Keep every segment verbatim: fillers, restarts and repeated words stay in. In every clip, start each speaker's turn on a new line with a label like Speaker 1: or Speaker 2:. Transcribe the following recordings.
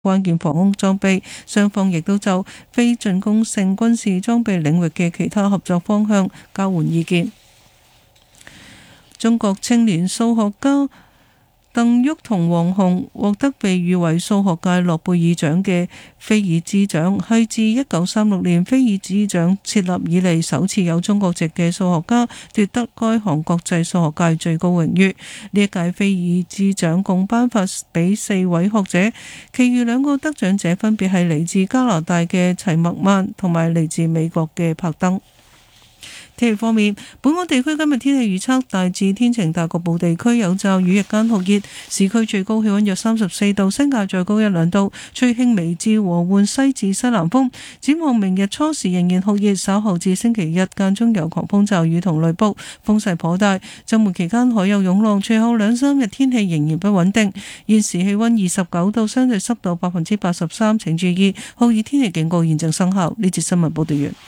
Speaker 1: 關鍵防空裝備，雙方亦都就非進攻性軍事裝備領域嘅其他合作方向交換意見。中國青年數學家鄧旭同王雄獲得被譽為數學界諾貝爾獎嘅菲爾茲獎，係自一九三六年菲爾茲獎設立以嚟首次有中國籍嘅數學家奪得該項國際數學界最高榮譽。呢一屆菲爾茲獎共頒發俾四位學者，其餘兩個得獎者分別係嚟自加拿大嘅齊默曼同埋嚟自美國嘅柏登。天氣方面，本港地區今日天氣預測大致天晴，但局部地區有驟雨，日間酷熱，市區最高氣溫約三十四度，新界再高一兩度，吹輕微至和緩西至西南風。展望明日初時仍然酷熱，稍後至星期日間中有狂風驟雨同雷暴，風勢頗大。週末期間海有湧浪，隨後兩三日天氣仍然不穩定。現時氣溫二十九度，相對濕度百分之八十三，請注意酷熱天氣警告現正生效。呢節新聞報道完。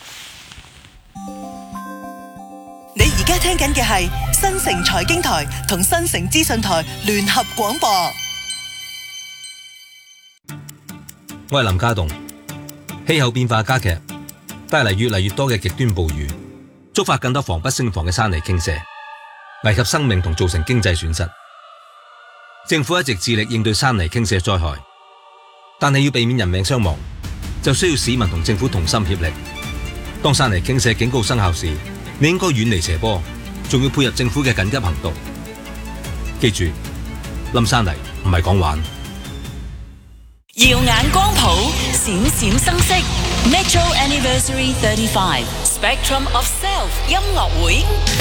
Speaker 2: 你而家聽緊嘅係新城財經台同新城資訊台聯合廣播。
Speaker 3: 我係林家棟。氣候變化加劇，帶嚟越嚟越多嘅極端暴雨，觸發更多防不勝防嘅山泥傾瀉，危及生命同造成經濟損失。政府一直致力應對山泥傾瀉災害，但係要避免人命傷亡，就需要市民同政府同心協力。當山泥傾瀉警告生效時，你應該遠離斜坡，仲要配合政府嘅緊急行動。記住，冧山泥唔係講玩。
Speaker 2: 耀眼光譜，閃閃生色。Metro Anniversary thirty-five Spectrum of Self 音樂會。